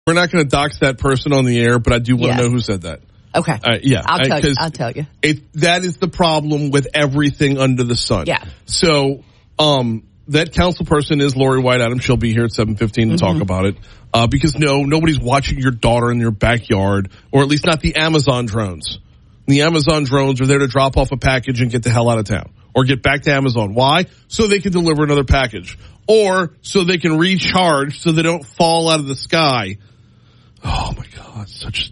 We're not going to dox that person on the air, but I do want to know who said that. Okay. Yeah. I'll tell you. That is the problem with everything under the sun. Yeah. So, that council person is Lori White Adams. She'll be here at 7:15 to talk about it. Because nobody's watching your daughter in your backyard, or at least not the Amazon drones. The Amazon drones are there to drop off a package and get the hell out of town, or get back to Amazon. Why? So they can deliver another package, or so they can recharge so they don't fall out of the sky. Oh my God,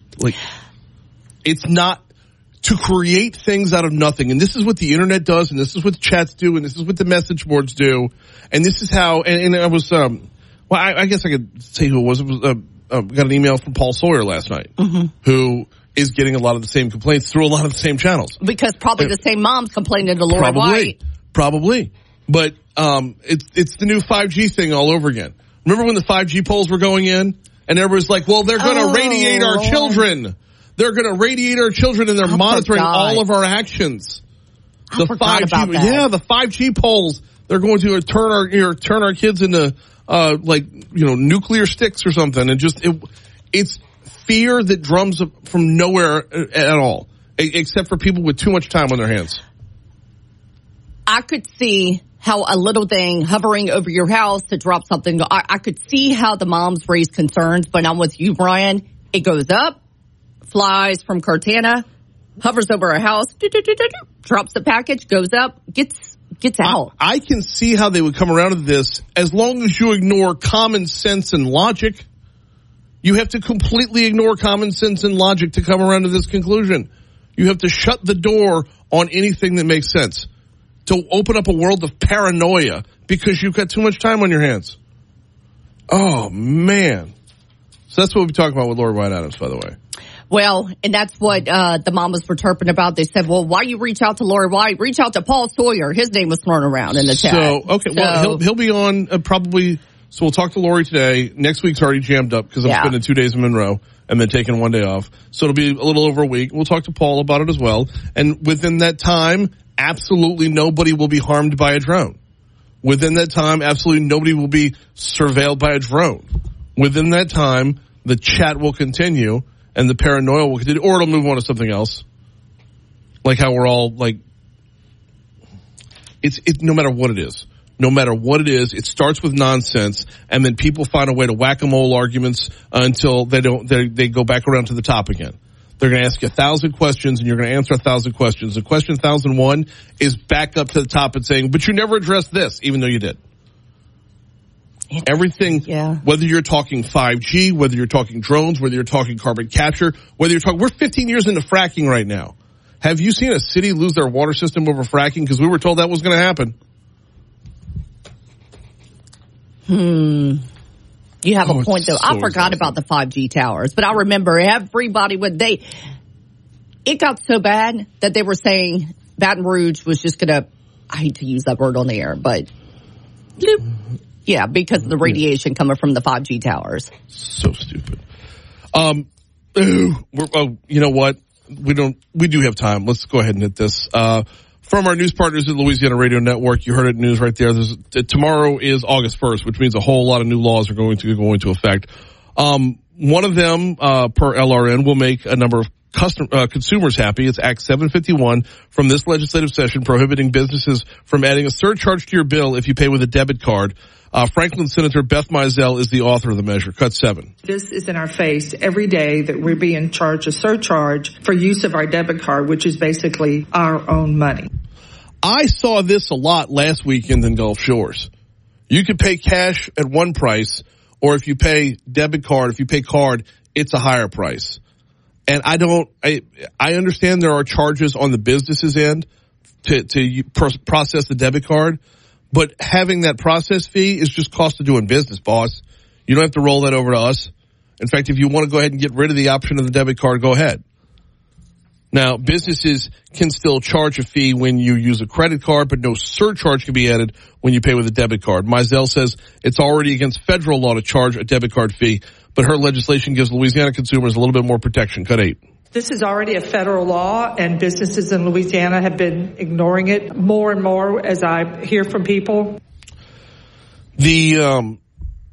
it's not to create things out of nothing. And this is what the internet does, and this is what the chats do, and this is what the message boards do. And this is how, and I was, I guess I could say who it was. It was, got an email from Paul Sawyer last night, who is getting a lot of the same complaints through a lot of the same channels. Because probably the same moms complaining to Lori White. Probably. But, it's the new 5G thing all over again. Remember when the 5G poles were going in? And everybody's like, well, they're going to radiate our children. They're going to radiate our children, and they're monitoring all of our actions. I forgot about that. Yeah, the 5G poles. They're going to turn our kids into nuclear sticks or something, and it's fear that drums from nowhere at all, except for people with too much time on their hands. I could see how a little thing hovering over your house to drop something. I could see how the moms raise concerns, but I'm with you, Brian. It goes up, flies from Cortana, hovers over a house, drops the package, goes up, gets out. I can see how they would come around to this as long as you ignore common sense and logic. You have to completely ignore common sense and logic to come around to this conclusion. You have to shut the door on anything that makes sense. To open up a world of paranoia because you've got too much time on your hands. Oh, man. So that's what we'll be talking about with Lori White Adams, by the way. Well, and that's what the mamas were chirping about. They said, well, why you reach out to Lori White? Reach out to Paul Sawyer. His name was thrown around in the chat. Well, he'll be on probably. So we'll talk to Lori today. Next week's already jammed up because I'm spending 2 days in Monroe and then taking 1 day off. So it'll be a little over a week. We'll talk to Paul about it as well. And within that time, absolutely nobody will be harmed by a drone. Within that time, absolutely nobody will be surveilled by a drone. Within that time, the chat will continue and the paranoia will continue, or it'll move on to something else. Like how we're all like, it's no matter what it is. No matter what it is, it starts with nonsense, and then people find a way to whack-a-mole arguments until they go back around to the top again. They're going to ask you 1,000 questions, and you're going to answer 1,000 questions. And question 1,001 is back up to the top and saying, but you never addressed this, even though you did. Everything, whether you're talking 5G, whether you're talking drones, whether you're talking carbon capture, whether you're talking, we're 15 years into fracking right now. Have you seen a city lose their water system over fracking? Because we were told that was going to happen. You have a point, though. So I forgot about the 5G towers, but I remember everybody it got so bad that they were saying Baton Rouge was just going to, I hate to use that word on the air, but because of the radiation coming from the 5G towers. So stupid. You know what? We do have time. Let's go ahead and hit this. From our news partners at Louisiana Radio Network, you heard it in news right there. Tomorrow is August 1st, which means a whole lot of new laws are going to go into effect. One of them, per LRN, will make a number of consumers happy. It's Act 751 from this legislative session prohibiting businesses from adding a surcharge to your bill if you pay with a debit card. Franklin Senator Beth Mizell is the author of the measure. Cut 7. This is in our face every day that we're being charged a surcharge for use of our debit card, which is basically our own money. I saw this a lot last weekend in Gulf Shores. You could pay cash at one price, or if you pay debit card, if you pay card, it's a higher price. And I understand there are charges on the business's end to process the debit card. But having that process fee is just cost of doing business, boss. You don't have to roll that over to us. In fact, if you want to go ahead and get rid of the option of the debit card, go ahead. Now, businesses can still charge a fee when you use a credit card, but no surcharge can be added when you pay with a debit card. Mizell says it's already against federal law to charge a debit card fee, but her legislation gives Louisiana consumers a little bit more protection. Cut 8. This is already a federal law, and businesses in Louisiana have been ignoring it more and more as I hear from people. The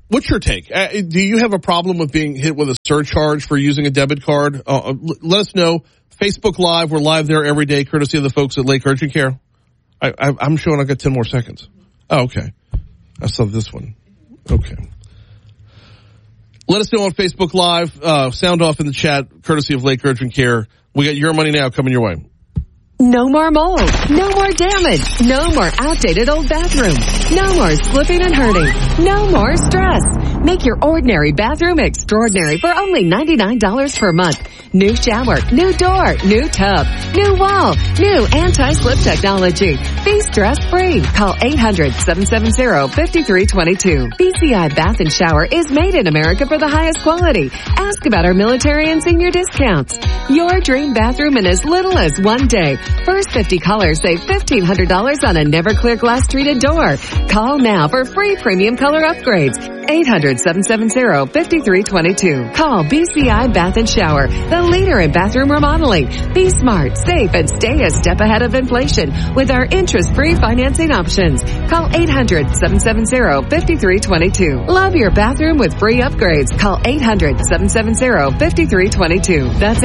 what's your take? Do you have a problem with being hit with a surcharge for using a debit card? Let us know. Facebook Live, we're live there every day, courtesy of the folks at Lake Urgent Care. I'm showing I've got 10 more seconds. Oh, okay. I saw this one. Okay. Let us know on Facebook Live. Sound off in the chat, courtesy of Lake Urgent Care. We got Your Money Now coming your way. No more mold. No more damage. No more outdated old bathroom. No more slipping and hurting. No more stress. Make your ordinary bathroom extraordinary for only $99 per month. New shower, new door, new tub, new wall, new anti-slip technology. Be stress-free. Call 800-770-5322. BCI Bath and Shower is made in America for the highest quality. Ask about our military and senior discounts. Your dream bathroom in as little as one day. First 50 callers save $1,500 on a never clear glass treated door. Call now for free premium color upgrades. 800-770-5322. Call BCI Bath and Shower, the leader in bathroom remodeling. Be smart, safe, and stay a step ahead of inflation with our interest-free financing options. Call 800-770-5322. Love your bathroom with free upgrades. Call 800-770-5322. That's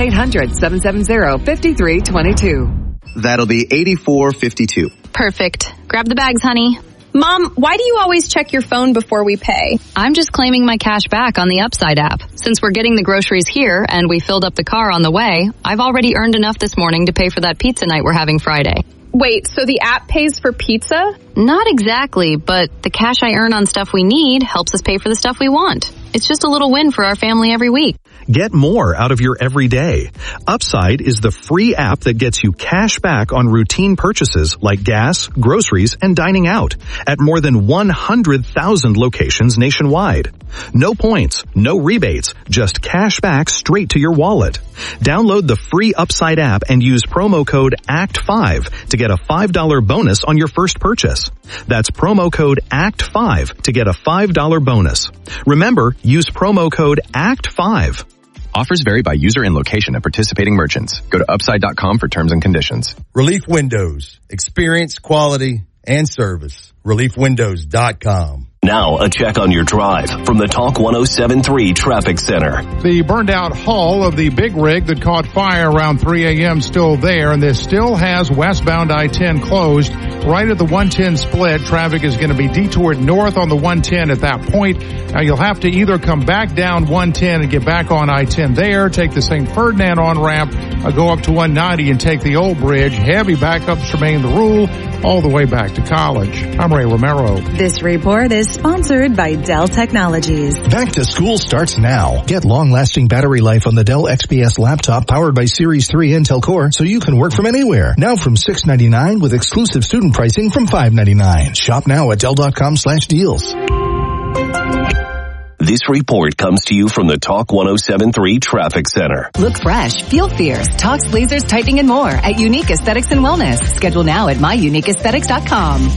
800-770-5322. That'll be $84.52. Perfect. Grab the bags, honey. Mom, why do you always check your phone before we pay? I'm just claiming my cash back on the Upside app. Since we're getting the groceries here and we filled up the car on the way, I've already earned enough this morning to pay for that pizza night we're having Friday. Wait, so the app pays for pizza? Not exactly, but the cash I earn on stuff we need helps us pay for the stuff we want. It's just a little win for our family every week. Get more out of your everyday. Upside is the free app that gets you cash back on routine purchases like gas, groceries, and dining out at more than 100,000 locations nationwide. No points, no rebates, just cash back straight to your wallet. Download the free Upside app and use promo code ACT5 to get a $5 bonus on your first purchase. That's promo code ACT5 to get a $5 bonus. Remember, use promo code ACT5. Offers vary by user and location at participating merchants. Go to upside.com for terms and conditions. Relief Windows. Experience, quality, and service. ReliefWindows.com. Now, a check on your drive from the Talk 107.3 Traffic Center. The burned-out hull of the big rig that caught fire around 3 a.m. still there, and this still has westbound I-10 closed. Right at the 110 split, traffic is going to be detoured north on the 110 at that point. Now, you'll have to either come back down 110 and get back on I-10 there, take the St. Ferdinand on-ramp, go up to 190 and take the old bridge. Heavy backups remain the rule all the way back to College. I'm Ray Romero. This report is sponsored by Dell Technologies. Back to school starts now. Get long-lasting battery life on the Dell XPS laptop powered by Series 3 Intel Core so you can work from anywhere. Now from $699 with exclusive student pricing from $599. Shop now at Dell.com/deals. This report comes to you from the Talk 107.3 Traffic Center. Look fresh, feel fierce, talks lasers, tightening, and more at Unique Aesthetics and Wellness. Schedule now at myuniqueaesthetics.com.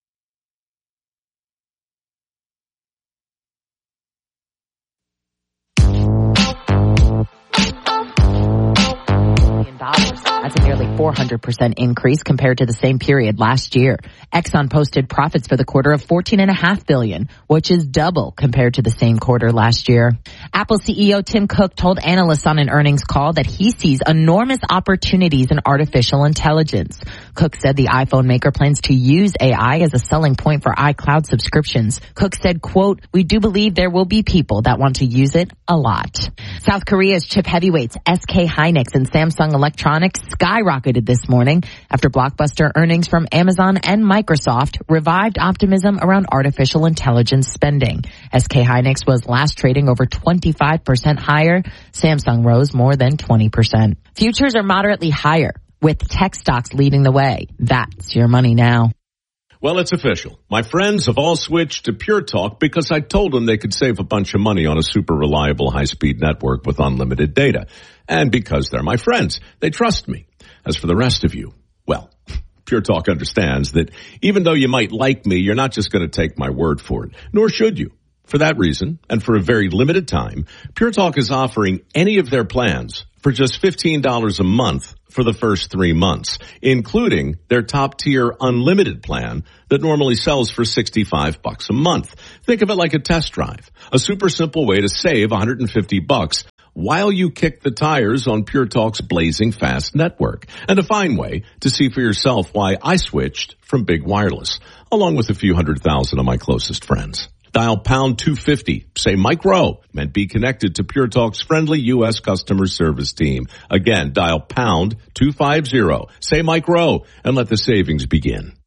That's a nearly 400% increase compared to the same period last year. Exxon posted profits for the quarter of $14.5 billion, which is double compared to the same quarter last year. Apple CEO Tim Cook told analysts on an earnings call that he sees enormous opportunities in artificial intelligence. Cook said the iPhone maker plans to use AI as a selling point for iCloud subscriptions. Cook said, quote, "We do believe there will be people that want to use it a lot." South Korea's chip heavyweights SK Hynix and Samsung Electronics skyrocketed this morning after blockbuster earnings from Amazon and Microsoft revived optimism around artificial intelligence spending. SK Hynix was last trading over 25% higher. Samsung rose more than 20%. Futures are moderately higher, with tech stocks leading the way. That's your money now. Well, it's official. My friends have all switched to Pure Talk because I told them they could save a bunch of money on a super reliable high-speed network with unlimited data. And because they're my friends, they trust me. As for the rest of you, well, Pure Talk understands that even though you might like me, you're not just going to take my word for it, nor should you. For that reason, and for a very limited time, Pure Talk is offering any of their plans for just $15 a month for the first 3 months, including their top-tier unlimited plan that normally sells for $65 a month. Think of it like a test drive, a super simple way to save $150 while you kick the tires on Pure Talk's blazing fast network, and a fine way to see for yourself why I switched from Big Wireless, along with a few 100,000 of my closest friends. Dial pound 250, say Mike Rowe, and be connected to Pure Talk's friendly U.S. customer service team. Again, dial pound 250, say Mike Rowe, and let the savings begin.